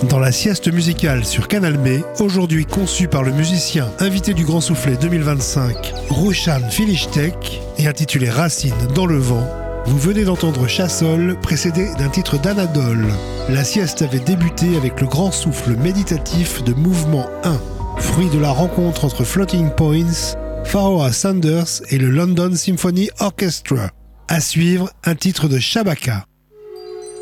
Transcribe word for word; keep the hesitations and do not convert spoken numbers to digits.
Dans la sieste musicale sur Canal B, aujourd'hui conçue par le musicien invité du Grand Soufflet deux mille vingt-cinq, Rushan Finishtek, et intitulé Racine dans le vent, vous venez d'entendre Chassol, précédé d'un titre d'Anadole. La sieste avait débuté avec le grand souffle méditatif de Mouvement un, fruit de la rencontre entre Floating Points, Pharoah Sanders et le London Symphony Orchestra. À suivre, un titre de Shabaka.